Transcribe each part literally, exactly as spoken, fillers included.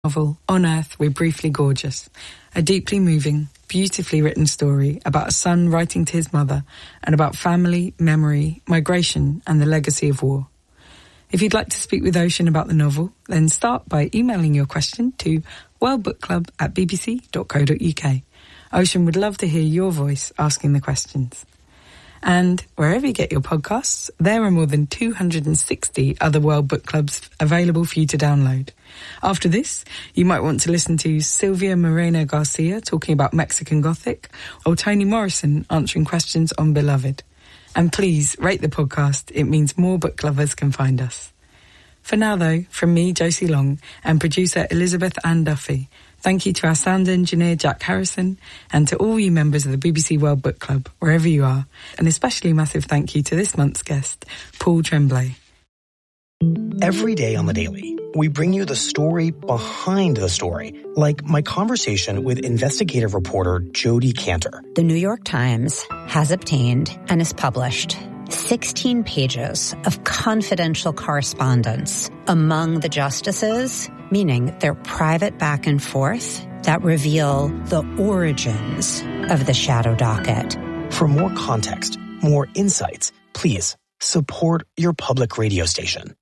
Novel, On Earth We're Briefly Gorgeous, a deeply moving, beautifully written story about a son writing to his mother and about family, memory, migration and the legacy of war. If you'd like to speak with Ocean about the novel, then start by emailing your question to worldbookclub at b b c dot co dot u k. Ocean would love to hear your voice asking the questions. And wherever you get your podcasts, there are more than two hundred sixty other World Book Clubs available for you to download. After this, you might want to listen to Silvia Moreno Garcia talking about Mexican Gothic, or Toni Morrison answering questions on Beloved. And please rate the podcast. It means more book lovers can find us. For now, though, from me, Josie Long, and producer Elizabeth Ann Duffy, thank you to our sound engineer, Jack Harrison, and to all you members of the B B C World Book Club, wherever you are. An especially massive thank you to this month's guest, Paul Tremblay. Every day on The Daily, we bring you the story behind the story, like my conversation with investigative reporter Jodi Kantor. The New York Times has obtained and is published sixteen pages of confidential correspondence among the justices, meaning their private back and forth that reveal the origins of the shadow docket. For more context, more insights, please support your public radio station.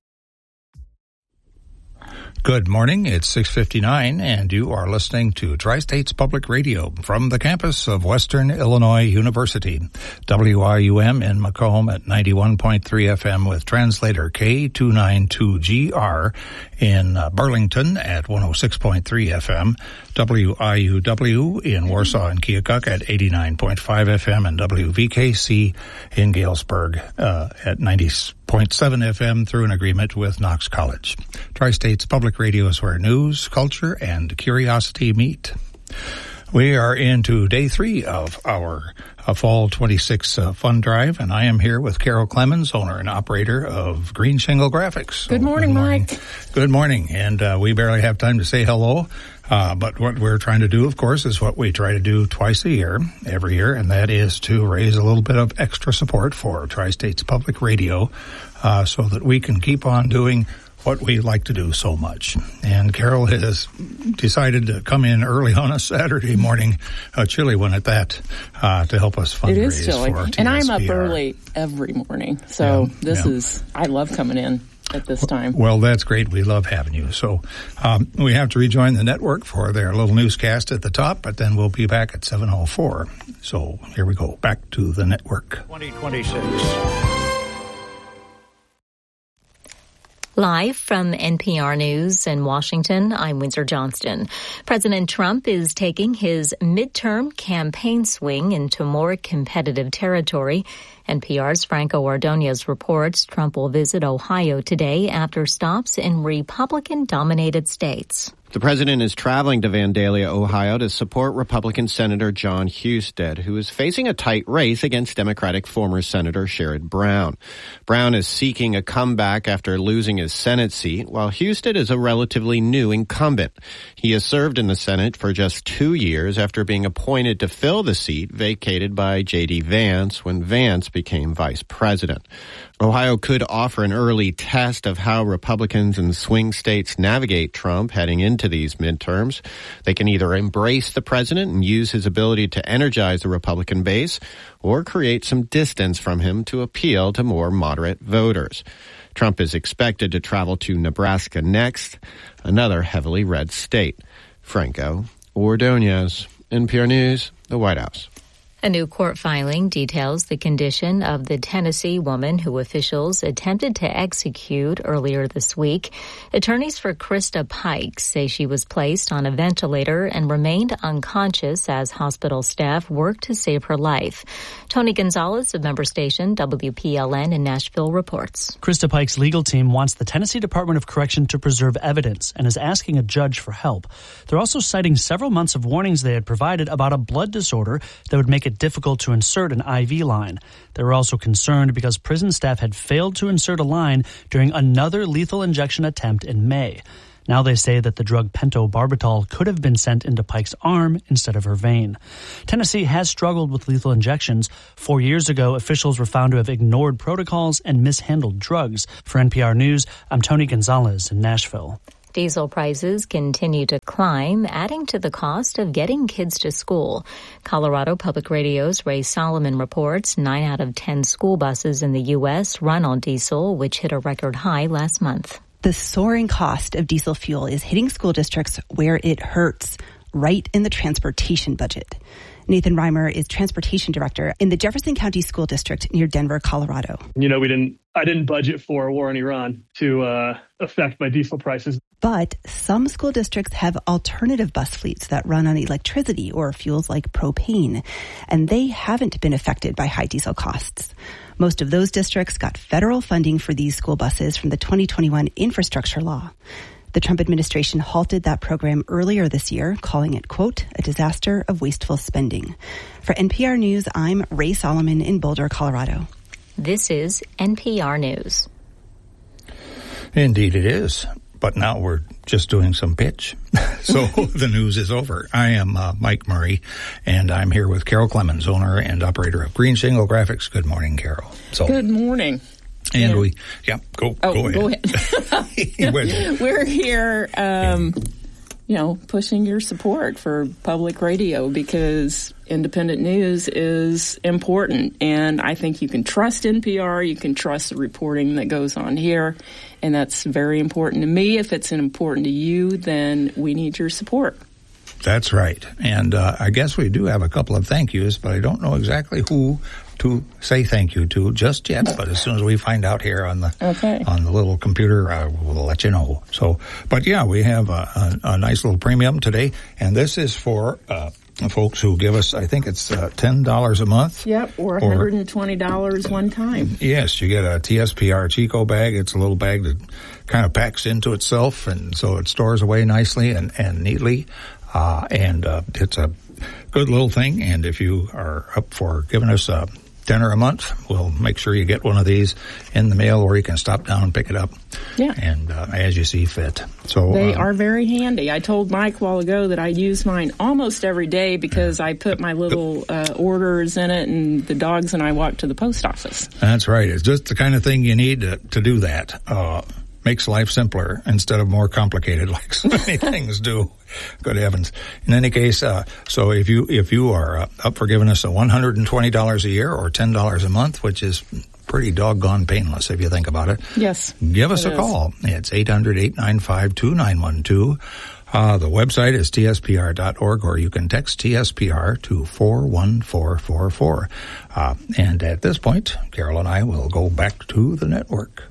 Good morning. It's six fifty-nine, and you are listening to Tri-States Public Radio from the campus of Western Illinois University. W I U M in Macomb at ninety-one point three F M with translator K two ninety-two G R, in uh, Burlington at one oh six point three F M, W I U W in Warsaw and Keokuk at eighty-nine point five F M, and W V K C in Galesburg uh, at ninety point seven F M through an agreement with Knox College. Tri-States Public Radio is where news, culture, and curiosity meet. We are into day three of our uh, Fall twenty-six uh, Fund Drive, and I am here with Carol Clemens, owner and operator of Green Shingle Graphics. Good morning, good morning. Mike. Good morning, and uh, we barely have time to say hello, uh, but what we're trying to do, of course, is what we try to do twice a year, every year, and that is to raise a little bit of extra support for Tri-States Public Radio uh, so that we can keep on doing what we like to do so much. And Carol has decided to come in early on a Saturday morning, a chilly one at that, uh, to help us fundraise. It is chilly. For T S B R. And I'm up early every morning. So yeah, this yeah. is, I love coming in at this time. Well, that's great. We love having you. So um, we have to rejoin the network for their little newscast at the top, but then we'll be back at seven oh four. So here we go. Back to the network. twenty twenty-six. Live from N P R News in Washington, I'm Windsor Johnston. President Trump is taking his midterm campaign swing into more competitive territory. N P R's Franco Ordonez reports Trump will visit Ohio today after stops in Republican-dominated states. The president is traveling to Vandalia, Ohio to support Republican Senator Jon Husted, who is facing a tight race against Democratic former Senator Sherrod Brown. Brown is seeking a comeback after losing his Senate seat, while Husted is a relatively new incumbent. He has served in the Senate for just two years after being appointed to fill the seat vacated by J D Vance when Vance became vice president. Ohio could offer an early test of how Republicans in swing states navigate Trump heading into these midterms. They can either embrace the president and use his ability to energize the Republican base, or create some distance from him to appeal to more moderate voters. Trump is expected to travel to Nebraska next, another heavily red state. Franco Ordonez, N P R News, the White House. A new court filing details the condition of the Tennessee woman who officials attempted to execute earlier this week. Attorneys for Krista Pikes say she was placed on a ventilator and remained unconscious as hospital staff worked to save her life. Tony Gonzalez of member station W P L N in Nashville reports. Krista Pikes' legal team wants the Tennessee Department of Correction to preserve evidence and is asking a judge for help. They're also citing several months of warnings they had provided about a blood disorder that would make it difficult to insert an I V line. They were also concerned because prison staff had failed to insert a line during another lethal injection attempt in May. Now they say that the drug pentobarbital could have been sent into Pike's arm instead of her vein. Tennessee has struggled with lethal injections. Four years ago, officials were found to have ignored protocols and mishandled drugs. For N P R News, I'm Tony Gonzalez in Nashville. Diesel prices continue to climb, adding to the cost of getting kids to school. Colorado Public Radio's Ray Solomon reports nine out of ten school buses in the U S run on diesel, which hit a record high last month. The soaring cost of diesel fuel is hitting school districts where it hurts, right in the transportation budget. Nathan Reimer is transportation director in the Jefferson County School District near Denver, Colorado. You know, we didn't, I didn't budget for a war in Iran to uh, affect my diesel prices. But some school districts have alternative bus fleets that run on electricity or fuels like propane, and they haven't been affected by high diesel costs. Most of those districts got federal funding for these school buses from the twenty twenty-one infrastructure law. The Trump administration halted that program earlier this year, calling it, quote, a disaster of wasteful spending. For N P R News, I'm Ray Solomon in Boulder, Colorado. This is N P R News. Indeed it is. But now we're just doing some pitch. So the news is over. I am uh, Mike Murray, and I'm here with Carol Clemens, owner and operator of Green Shingle Graphics. Good morning, Carol. So, Good morning. And yeah. we, yeah, go, oh, go ahead. Go ahead. We're here, um, yeah. you know, pushing your support for public radio because independent news is important. And I think you can trust N P R. You can trust the reporting that goes on here. And that's very important to me. If it's important to you, then we need your support. That's right. And uh, I guess we do have a couple of thank yous, but I don't know exactly who to say thank you to just yet. But as soon as we find out here on the okay. on the little computer, uh, we'll let you know. So, but yeah, we have a, a, a nice little premium today, and this is for uh, folks who give us, I think it's uh, ten dollars a month. Yep, or one hundred twenty dollars one time. Yes, you get a T S P R Chico bag. It's a little bag that kind of packs into itself, and so it stores away nicely and, and neatly. Uh, and uh, it's a good little thing. And if you are up for giving us a dinner a month, we'll make sure you get one of these in the mail, or you can stop down and pick it up. Yeah. And uh, as you see fit. So they um, are very handy. I told Mike a while ago that I use mine almost every day because I put my little uh, orders in it, and the dogs and I walk to the post office. That's right. It's just the kind of thing you need to, to do that. Uh, makes life simpler instead of more complicated like so many things do. Good heavens. In any case, uh, so if you, if you are uh, up for giving us a one hundred twenty dollars a year or ten dollars a month, which is pretty doggone painless if you think about it. Yes. Give us a is. call. It's eight hundred, eight nine five, two nine one two. Uh, the website is T S P R dot org, or you can text T S P R to four one four four four. Uh, and at this point, Carol and I will go back to the network.